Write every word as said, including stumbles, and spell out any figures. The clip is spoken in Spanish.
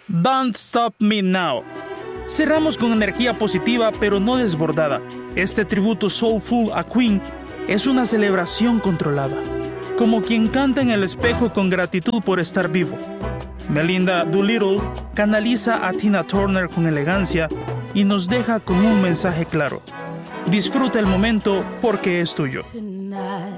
Don't Stop Me Now. Cerramos con energía positiva pero no desbordada. Este tributo soulful a Queen es una celebración controlada, como quien canta en el espejo con gratitud por estar vivo. Melinda Doolittle canaliza a Tina Turner con elegancia y nos deja con un mensaje claro: disfruta el momento porque es tuyo.